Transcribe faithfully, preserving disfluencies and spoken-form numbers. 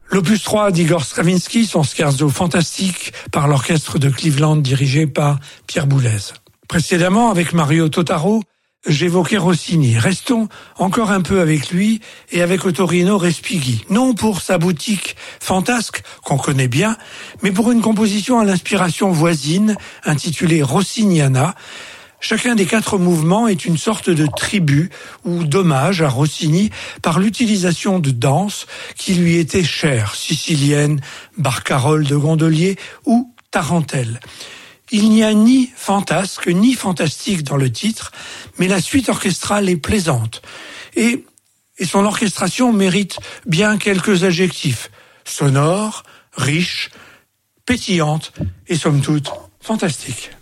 L'opus trois d'Igor Stravinsky, son scherzo fantastique par l'orchestre de Cleveland dirigé par Pierre Boulez. Précédemment, avec Mario Totaro, j'évoquais Rossini. Restons encore un peu avec lui et avec Ottorino Respighi. Non pour sa boutique fantasque, qu'on connaît bien, mais pour une composition à l'inspiration voisine, intitulée Rossiniana. Chacun des quatre mouvements est une sorte de tribut ou d'hommage à Rossini par l'utilisation de danses qui lui étaient chères, siciliennes, barcaroles de gondolier ou tarentelles. Il n'y a ni fantasque ni fantastique dans le titre, mais la suite orchestrale est plaisante. Et, et son orchestration mérite bien quelques adjectifs. Sonore, riche, pétillante et somme toute fantastique.